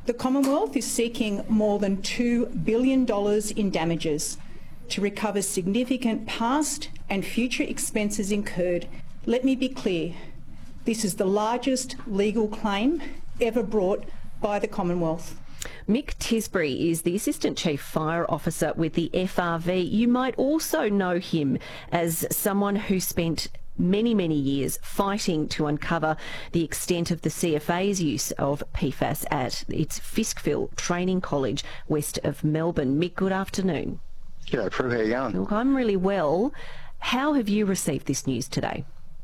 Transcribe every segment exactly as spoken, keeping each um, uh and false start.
The Commonwealth is seeking more than two billion dollars in damages to recover significant past and future expenses incurred. Let me be clear, this is the largest legal claim ever brought by the Commonwealth. Mick Tisbury is the Assistant Chief Fire Officer with the F R V. You might also know him as someone who spent many, many years fighting to uncover the extent of the C F A's use of P FAS at its Fiskville Training College west of Melbourne. Mick, good afternoon. G'day, Prue. How are you going? Look, I'm really well. How have you received this news today?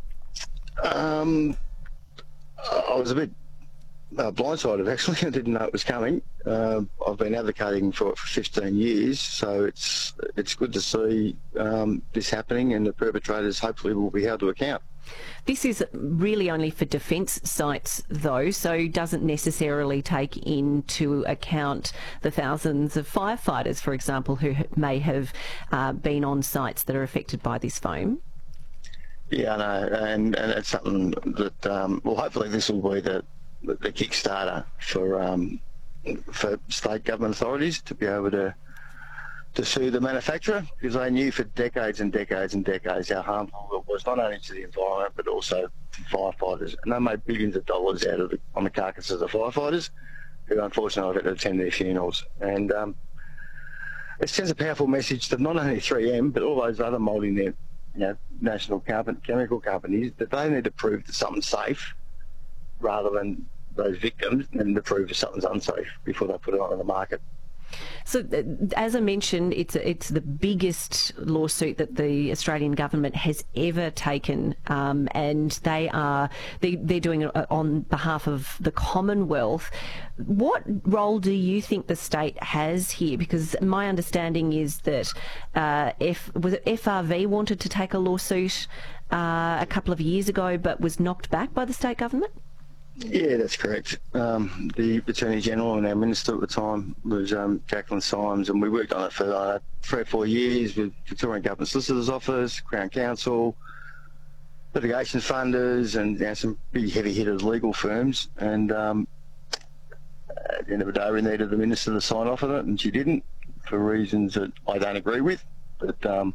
Um, I was a bit uh, blindsided, actually. I didn't know it was coming. Uh, I've been advocating for it for fifteen years, so it's it's good to see um, this happening, and the perpetrators hopefully will be held to account. This is really only for defence sites, though, so doesn't necessarily take into account the thousands of firefighters, for example, who may have uh, been on sites that are affected by this foam. Yeah, I know, and, and it's something that, um, well, hopefully this will be the, the kickstarter for um, for state government authorities to be able to to sue the manufacturer, because they knew for decades and decades and decades how harmful it was, not only to the environment but also to firefighters. And they made billions of dollars out of the, on the carcasses of firefighters, who unfortunately had to attend their funerals. And um, it sends a powerful message to not only three M but all those other multi you know, national chemical companies that they need to prove that something's safe rather than those victims and to prove that something's unsafe before they put it on the market. So, uh, as I mentioned, it's it's the biggest lawsuit that the Australian government has ever taken, um, and they are they, they're doing it on behalf of the Commonwealth. What role do you think the state has here? Because my understanding is that uh, F was it F R V wanted to take a lawsuit uh, a couple of years ago, but was knocked back by the state government. Yeah, that's correct. Um, the Attorney General and our Minister at the time was um, Jacqueline Symes, and we worked on it for uh, three or four years with Victorian Government Solicitor's Office, Crown Council, litigation funders, and you know, some big heavy-hitters legal firms. And um, at the end of the day, we needed the Minister to sign off on it, and she didn't, for reasons that I don't agree with. But um,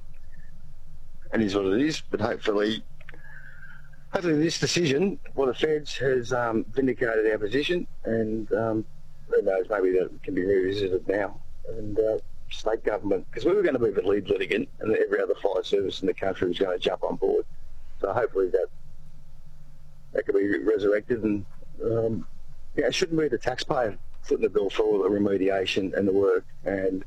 it is what it is. But hopefully, Hopefully this decision, well, the Feds has um, vindicated our position, and um, who knows, maybe that can be revisited now. And uh, state government, because we were going to be the lead litigant, and every other fire service in the country was going to jump on board. So hopefully that that could be resurrected, and um, yeah, it shouldn't be the taxpayer footing the bill for all the remediation and the work, and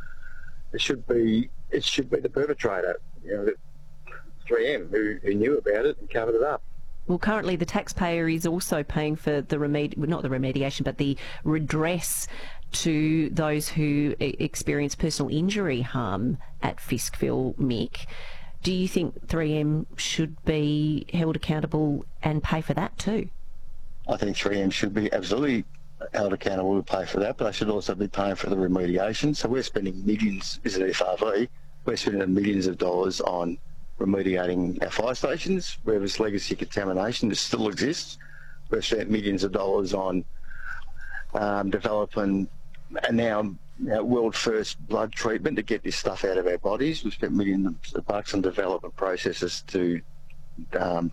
it should be it should be the perpetrator. You know, three M who, who knew about it and covered it up. Well, currently the taxpayer is also paying for the remedi- well, not the remediation, but the redress to those who e- experience personal injury harm at Fiskville, Mick. Do you think three M should be held accountable and pay for that too? I think three M should be absolutely held accountable to pay for that, but they should also be paying for the remediation. So we're spending millions, is it F R V? We're spending millions of dollars on remediating our fire stations where this legacy contamination still exists. We've spent millions of dollars on um, developing and now you know, world first blood treatment to get this stuff out of our bodies. We've spent millions of bucks on development processes to um,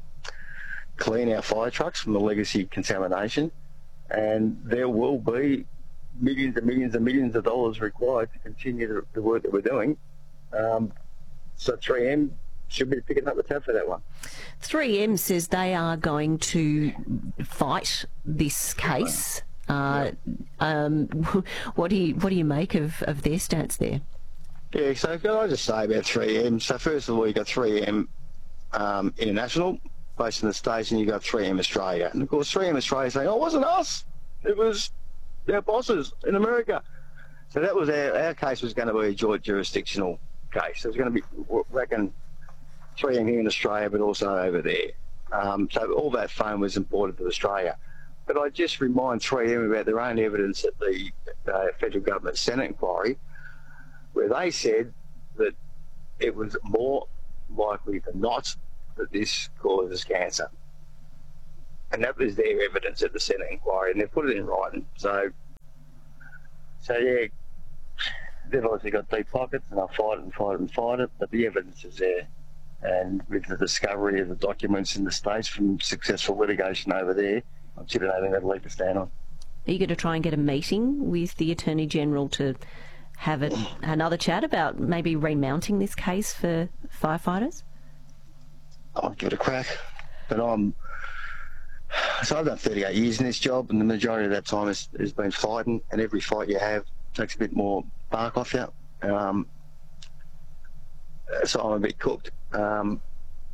clean our fire trucks from the legacy contamination, and there will be millions and millions and millions of dollars required to continue the, the work that we're doing. Um, so three M should be picking up the tab for that one. three M says they are going to fight this case. Uh, um, what do you what do you make of, of their stance there? Yeah, so can I just say about three M? So first of all, you got three M um, International based in the States, and you got three M Australia. And of course, three M Australia saying, "Oh, it wasn't us; it was their bosses in America." So that was our our case was going to be a joint jurisdictional case. It was going to be, I reckon, three M here in Australia, but also over there. Um, so all that foam was imported to Australia. But I just remind three M about their own evidence at the uh, federal government Senate inquiry, where they said that it was more likely than not that this causes cancer. And that was their evidence at the Senate inquiry, and they put it in writing. So So yeah, they've obviously got deep pockets, and they'll fight it and fight it and fight it, but the evidence is there. And with the discovery of the documents in the States from successful litigation over there, I'm sitting having that leg to stand on. Are you going to try and get a meeting with the Attorney General to have a, another chat about maybe remounting this case for firefighters? I'll give it a crack, but I'm... So I've done thirty-eight years in this job, and the majority of that time has, has been fighting, and every fight you have takes a bit more bark off you. Um, so I'm a bit cooked. Um,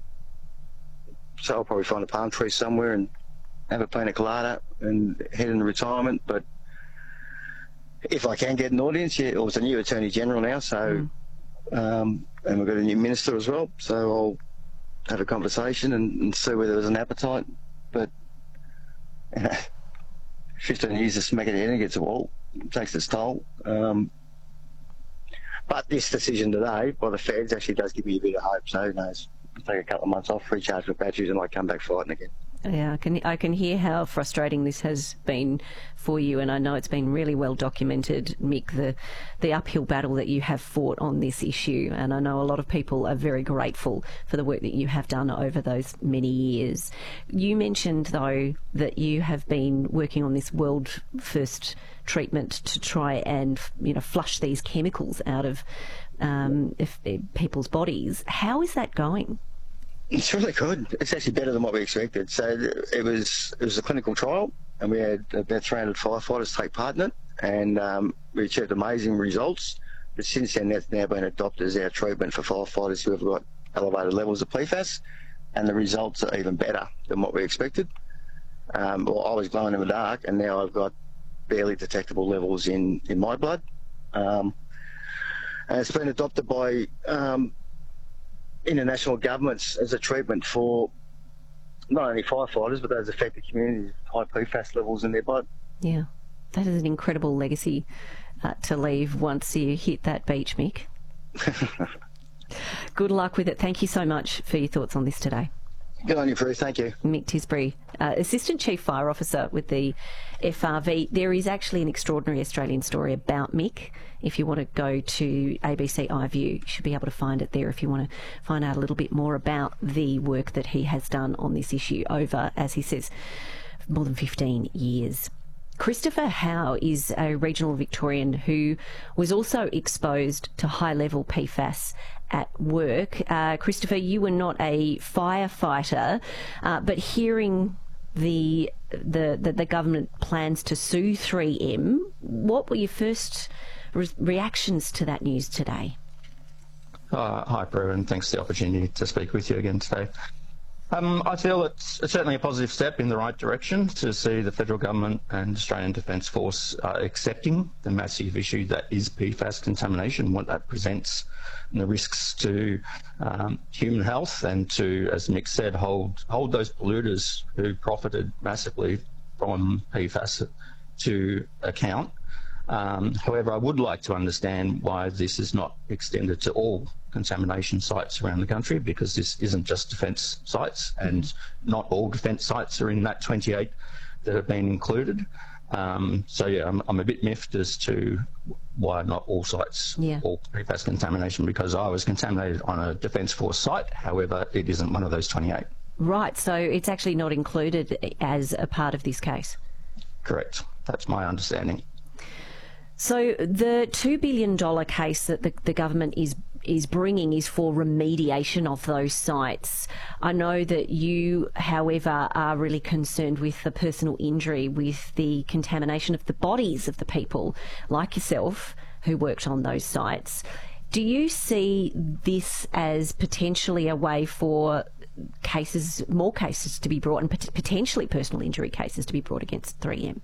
so I'll probably find a palm tree somewhere and have a pina colada and head into retirement. But if I can get an audience, yeah, well, it's a new Attorney General now, so mm. um, and we've got a new Minister as well, so I'll have a conversation and, and see whether there's an appetite. But you know, fifteen years to smack it in against a wall, it takes its toll. Um, but this decision today by the feds actually does give me a bit of hope. So who knows? I'll take a couple of months off, recharge my batteries, and I come back fighting again. Yeah, I can I can hear how frustrating this has been for you, and I know it's been really well documented, Mick, the the uphill battle that you have fought on this issue, and I know a lot of people are very grateful for the work that you have done over those many years. You mentioned, though, that you have been working on this world first treatment to try and, you know, flush these chemicals out of um, if, if people's bodies. How is that going? It's really good. It's actually better than what we expected. So it was it was a clinical trial, and we had about three hundred firefighters take part in it, and um, we achieved amazing results. But since then, that's now been adopted as our treatment for firefighters who have got elevated levels of P FAS, and the results are even better than what we expected. Um, well, I was glowing in the dark, and now I've got barely detectable levels in, in my blood. Um, and it's been adopted by um, international governments as a treatment for not only firefighters but those affected communities with high P FAS levels in their blood. Yeah, that is an incredible legacy uh, to leave once you hit that beach, Mick. Good luck with it. Thank you so much for your thoughts on this today. Good on you, Bruce. Thank you. Mick Tisbury, uh, Assistant Chief Fire Officer with the F R V. There is actually an extraordinary Australian story about Mick. If you want to go to A B C iView, you should be able to find it there if you want to find out a little bit more about the work that he has done on this issue over, as he says, more than fifteen years. Christopher Howe is a regional Victorian who was also exposed to high-level P FAS at work. Uh, Christopher, you were not a firefighter, uh, but hearing the, the the the government plans to sue three M, what were your first re- reactions to that news today? Uh, hi, Prue, and thanks for the opportunity to speak with you again today. Um, I feel it's, it's certainly a positive step in the right direction to see the federal government and Australian Defence Force uh, accepting the massive issue that is P FAS contamination, what that presents, and the risks to um, human health, and to, as Mick said, hold hold those polluters who profited massively from P FAS to account. Um, however, I would like to understand why this is not extended to all contamination sites around the country, because this isn't just defence sites, and not all defence sites are in that twenty-eight that have been included. Um, so yeah, I'm, I'm a bit miffed as to why not all sites, yeah. all P FAS contamination, because I was contaminated on a Defence Force site, however, it isn't one of those twenty-eight. Right, so it's actually not included as a part of this case? Correct, that's my understanding. So the two billion dollars case that the, the government is is bringing is for remediation of those sites. I know that you, however, are really concerned with the personal injury, with the contamination of the bodies of the people like yourself who worked on those sites. Do you see this as potentially a way for cases, more cases to be brought, and pot- potentially personal injury cases to be brought against three M?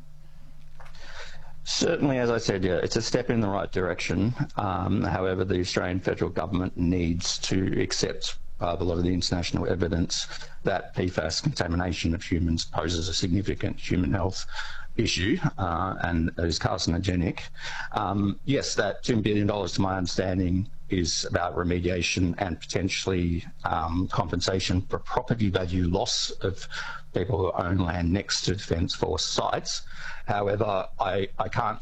Certainly, as I said, yeah, it's a step in the right direction. Um, however, the Australian federal government needs to accept uh, a lot of the international evidence that P FAS contamination of humans poses a significant human health issue uh, and is carcinogenic. Um, yes, that two billion dollars, to my understanding, is about remediation and potentially um, compensation for property value loss of people who own land next to Defence Force sites. However, I, I can't